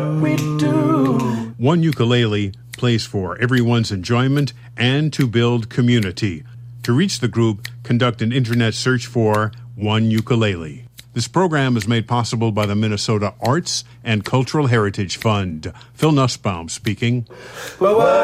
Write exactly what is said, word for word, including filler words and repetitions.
we do. One Ukulele plays for everyone's enjoyment and to build community. To reach the group, conduct an internet search for One Ukulele. This program is made possible by the Minnesota Arts and Cultural Heritage Fund. Phil Nussbaum speaking. Well,